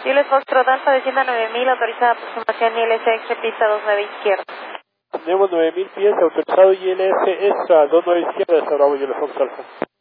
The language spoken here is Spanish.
Juliet Foxtrot Alfa, descienda 9000, autorizada aproximación ILS pista 29 izquierda. Tenemos 9000 pies, autorizado ILS extra, 29 izquierda, hasta Bravo, Juliet Foxtrot Alfa.